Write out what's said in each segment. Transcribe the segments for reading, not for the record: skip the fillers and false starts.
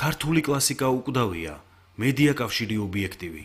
ქართული კლასიკა უკვდავია, მედია კავშირი ობიექტივი.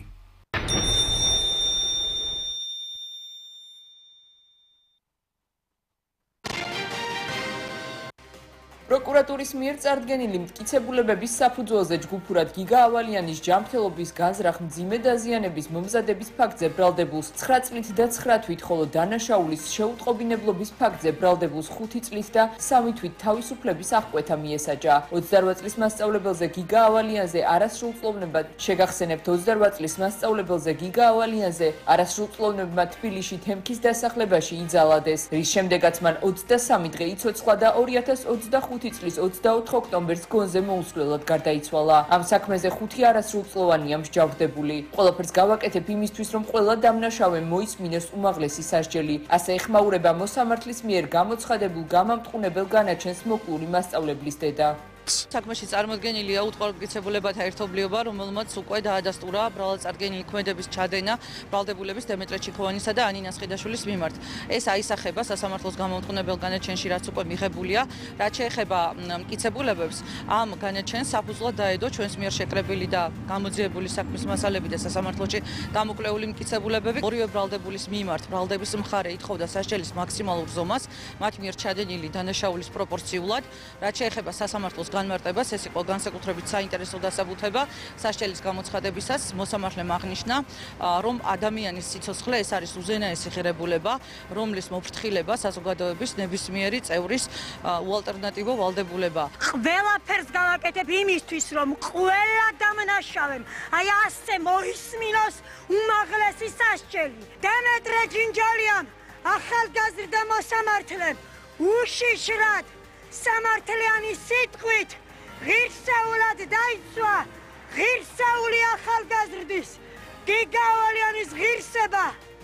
პროკურატურის მიერ წარდგენილი მტკიცებულებების საფუძველზე ჯგუფურად გიგა ავალიანის ჯანმრთელობის განზრახ მძიმე დაზიანების მომზადების ფაქტზე ბრალდებულს 9 წლით და 9 თვით, ხოლო დანაშაულის შეუტყობინებლობის ფაქტზე ბრალდებულს 5 წლით და 3 თვით თავისუფლების აღკვეთა მიესაჯა. 28 წლის მასწავლებელზე გიგა ავალიანზე არასრულწლოვნებად შეგახსენებთ 28 წლის მასწავლებელზე გიგა ავალიანზე არასრულწლოვნებმა თბილისში თემქის დასახლებაში იძალადეს, რის შემდეგაც მან 23 დღე იცოცხლა და 2025 წლის 24 ოქტომბერს გონზე მოუსვლელად გარდაიცვალა. ამ საქმეზე 5 არასრულწლოვანია მსჯავრდებული. ყველაფერს გავაკეთებ იმისთვის, რომ ყველა დამნაშავემ მოისმინოს უმაღლესი სასჯელი. ასე ეხმაურება მოსამართლის მიერ გამოცხადებულ გამამტყუნებელ განაჩენს მოკლული მასწავლებლის დედა. საქმეში წარმოდგენილია უტყუარგიცებულებათა ერთობლიობა, რომელმაც უკვე დაადასტურა ბრალადწარდგენილი ქმედების ჩადენა ბრალდებულების დემეტრე ჩიქოვანისა და ანინა სხიდაშვილის მიმართ. ეს აისახება სასამართლოს გამამტყუნებელ განაჩენში, რაც უკვე მიღებულია. რაც შეეხება მტკიცებულებებს, ამ განაჩენს საფუძვლად დაედო ჩვენს მიერ შეკრებილი და გამოძიებული საქმის მასალები და სასამართლოში გამოკვლეული მტკიცებულებები. ორივე ბრალდებულის მიმართ ბრალდების მხარე ითხოვდა სასჯელის მაქსიმალურ ზომას, მათ მიერ ჩადენილი დანაშაულის პროპორციულად. რაც შეეხება სასამართლოს განმარტებას, ეს იყო განსაკუთრებით საინტერესო დასაბუთება სასჯელის გამოცხადებისას. მოსამართლემ აღნიშნა, რომ ადამიანის სიცოცხლე ეს არის უზენაესი ღირებულება, რომლის მოფრთხილება საზოგადოების ნებისმიერი წევრის უალტერნატივო ვალდებულება. ყველაფერს გავაკეთებ იმისთვის, რომ ყველა დამნაშავემ აი ასე მოისმინოს უმაღლესი სასჯელი. დემეტრე ჯინჯალიამ ახალგაზრდა მოსამართლემ უშიშრად სამართლიანი სიტყვით ღირსეულად დაიცვა ღირსეული ახალგაზრდის გიგა ავალიანის ღირსება.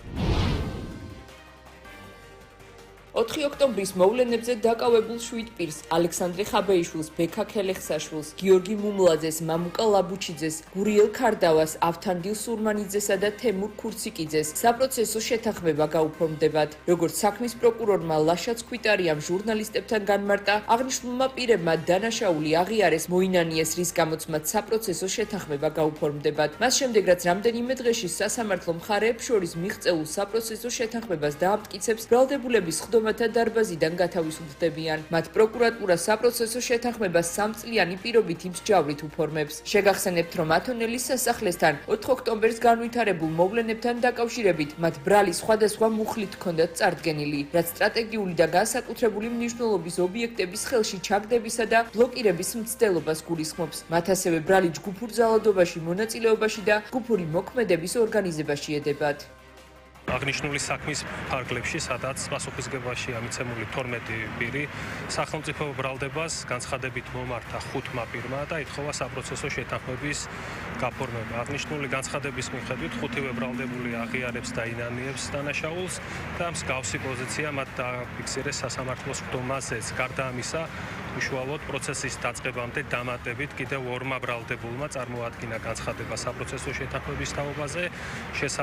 4 ოქტომბრის მოვლენებზე დაკავებულ შვიდპირს ალექსანდრე ხაბეიშვილს, ბექა ქელეხსაშვილს, გიორგი მუმლაძეს, მამუკა ლაბუჩიძეს, გურიელ ქარდავას, ავთანდილ სურმანიძესა და თემურ ქურციკიძეს საპროცესო შეთანხმება გაუფორმდებათ. როგორც საქმის პროკურორმა ლაშაც ქვითარიამ ჟურნალისტებთან განმარტა, აღნიშნულმა პირებმა დანაშაული აღიარეს, მოინანიეს, რის გამოც მათ საპროცესო შეთანხმება გაუფორმდებათ. მას შემდეგ, რაც რამდენიმე დღეში სასამართლო მხარეებს შორის მიღწეულ საპროცესო შეთანხმებას დაამტკიცებს, ბრალდებულების ხდომათა დარბაზიდან გათავისუფლდებიან. მათ პროკურატურა საპროცესო შეთანხმებას 3 წლიანი პირობითი მსჯავრით უფორმებს. შეგახსენებთ, რომ ათონელის სასახლესთან 4 ოქტომბერს განვითარებულ მოვლენებთან დაკავშირებით მათ ბრალი სხვადასხვა მუხლით ჰქონდათ წარდგენილი, რაც სტრატეგიული და განსაკუთრებული მნიშვნელობის ობიექტების ხელში ჩაგდებისა და ბლოკირების მცდელობას გულისხმობს. მათ ასევე ბრალი ჯგუფურ ძალადობაში მონაწილეობაში და ჯგუფური მოქმედების ორგანიზებაში ედებათ. აღნიშნული საქმის ფარგლებში, სადაც პასუხისგებაში ამიცემული 12 პირი სახელმწიფო ბრალდებას განცხადებით მომართა 5 პირმა და ითხოვა საპროცესო შეთანხმების გაფორმება. აღნიშნული განცხადების მიხედვით 5 ბრალდებული აღიარებს და ინანიებს დანაშაულს და მსგავსი პოზიცია მათ დააფიქსირეს სასამართლოს ხდომაზეც. გარდა ამისა, უშუალოდ პროცესის დაწყებამდე დამატებით კიდევ 2 ბრალდებულმა წარმოადგინა განცხადება საპროცესო შეთანხმების თაობაზე.